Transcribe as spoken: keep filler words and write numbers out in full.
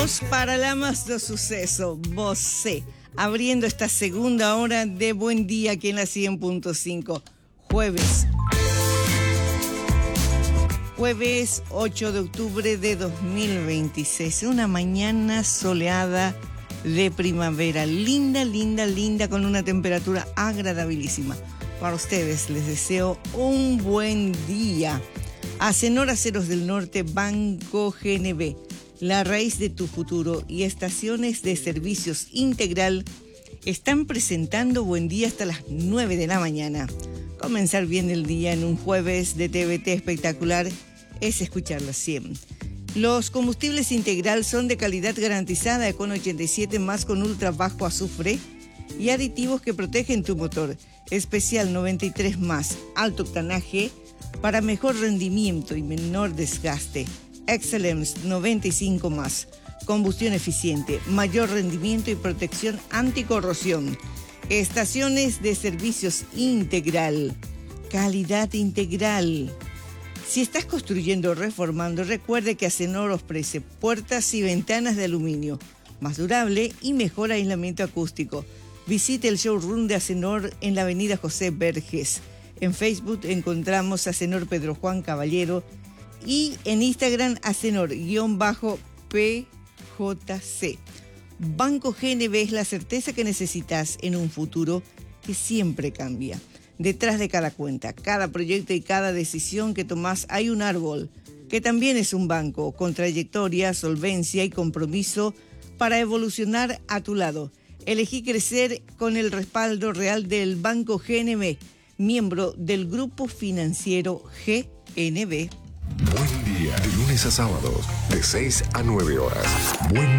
Voz para Lamas do Suceso, Você, abriendo esta segunda hora de Buen Día aquí en la cien punto cinco, jueves. Jueves ocho de octubre de dos mil veintiséis, una mañana soleada de primavera, linda, linda, linda, con una temperatura agradabilísima. Para ustedes les deseo un buen día. Acenor Aceros del Norte, Banco G N B, la raíz de tu futuro y estaciones de servicios integral están presentando Buen Día hasta las nueve de la mañana. Comenzar bien el día en un jueves de T V T espectacular es escuchar la cien. Los combustibles integral son de calidad garantizada, Econ ochenta y siete más con ultra bajo azufre y aditivos que protegen tu motor. Especial noventa y tres más, alto octanaje para mejor rendimiento y menor desgaste. Excellence noventa y cinco más, combustión eficiente, mayor rendimiento y protección anticorrosión. Estaciones de servicios integral, calidad integral. Si estás construyendo o reformando, recuerde que Acenor ofrece puertas y ventanas de aluminio, más durable y mejor aislamiento acústico. Visite el showroom de Acenor en la avenida José Verges. En Facebook encontramos Acenor Pedro Juan Caballero y en Instagram Acenor-P J C. Banco G N B es la certeza que necesitas en un futuro que siempre cambia. Detrás de cada cuenta, cada proyecto y cada decisión que tomás hay un árbol, que también es un banco, con trayectoria, solvencia y compromiso para evolucionar a tu lado. Elegí crecer con el respaldo real del Banco G N B, miembro del Grupo Financiero G N B. Buen día, de lunes a sábados, de seis a nueve horas. Buen